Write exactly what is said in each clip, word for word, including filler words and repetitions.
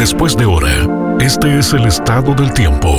Después de hora, este es el estado del tiempo.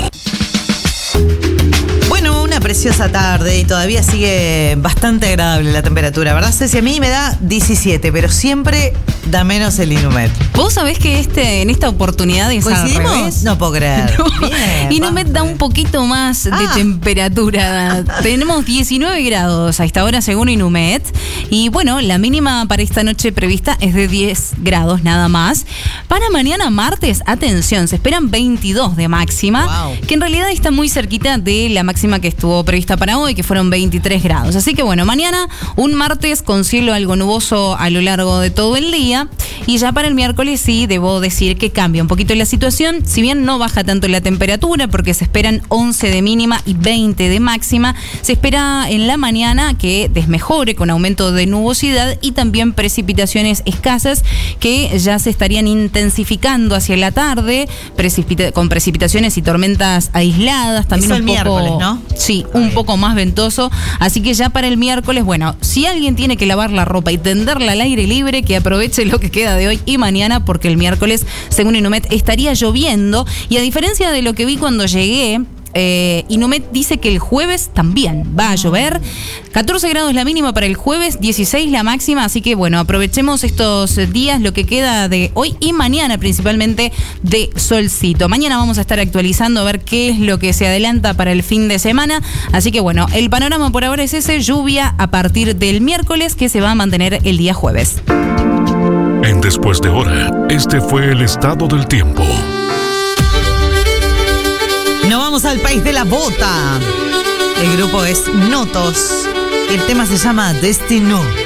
Bueno, una preciosa tarde y todavía sigue bastante agradable la temperatura, ¿verdad, Ceci? A mí me da diecisiete, pero siempre da menos el Inumet. ¿Vos sabés que este, en esta oportunidad es al revés? No puedo creer. No. Bien, Inumet da un poquito más Ah. de temperatura. Tenemos diecinueve grados a esta hora según Inumet. Y bueno, la mínima para esta noche prevista es de diez grados nada más. Para mañana martes, atención, se esperan veintidós de máxima, Wow. que en realidad está muy cerquita de la máxima que estuvo prevista para hoy, que fueron veintitrés grados. Así que bueno, mañana un martes con cielo algo nuboso a lo largo de todo el día. Y ya para el miércoles sí, debo decir que cambia un poquito la situación. Si bien no baja tanto la temperatura, porque se esperan once de mínima y veinte de máxima, se espera en la mañana que desmejore con aumento de nubosidad y también precipitaciones escasas que ya se estarían intensificando hacia la tarde, precipita- con precipitaciones y tormentas aisladas. También Eso un el poco, miércoles, ¿no? Sí, un poco más ventoso. Así que ya para el miércoles, bueno, si alguien tiene que lavar la ropa y tenderla al aire libre, que aproveche lo que queda de hoy y mañana, porque el miércoles, según Inumet, estaría lloviendo. Y a diferencia de lo que vi cuando llegué, eh, Inumet dice que el jueves también va a llover. catorce grados la mínima para el jueves, dieciséis la máxima. Así que bueno, aprovechemos estos días, lo que queda de hoy y mañana, principalmente de solcito. Mañana vamos a estar actualizando a ver qué es lo que se adelanta para el fin de semana. Así que bueno, el panorama por ahora es ese: lluvia a partir del miércoles, que se va a mantener el día jueves. En Después de hora, este fue el estado del tiempo. Nos vamos al país de la bota. El grupo es Notos. El tema se llama Destino.